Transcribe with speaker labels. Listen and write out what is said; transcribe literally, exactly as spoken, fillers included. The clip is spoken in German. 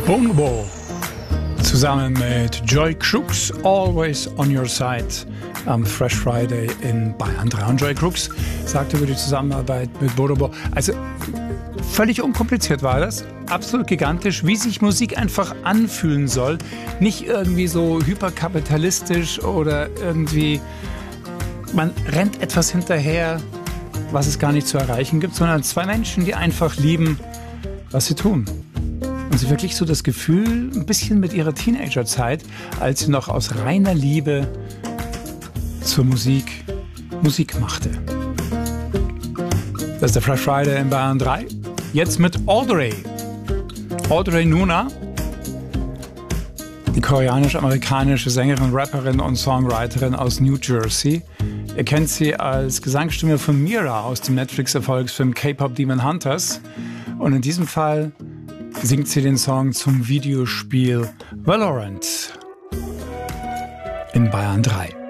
Speaker 1: Bonobo zusammen mit Joy Crooks, Always on Your Side am Fresh Friday in Bayern drei. Und Joy Crooks sagte über die Zusammenarbeit mit Bonobo, also völlig unkompliziert war das, absolut gigantisch, wie sich Musik einfach anfühlen soll, nicht irgendwie so hyperkapitalistisch oder irgendwie, man rennt etwas hinterher, was es gar nicht zu erreichen gibt, sondern zwei Menschen, die einfach lieben, was sie tun. Und sie wirklich so das Gefühl, ein bisschen mit ihrer Teenagerzeit, als sie noch aus reiner Liebe zur Musik Musik machte. Das ist der Fresh Friday in Bayern drei. Jetzt mit Audrey. Audrey Nuna, die koreanisch-amerikanische Sängerin, Rapperin und Songwriterin aus New Jersey. Ihr kennt sie als Gesangsstimme von Mira aus dem Netflix-Erfolgsfilm K-Pop Demon Hunters. Und in diesem Fall singt sie den Song zum Videospiel Valorant in Bayern drei.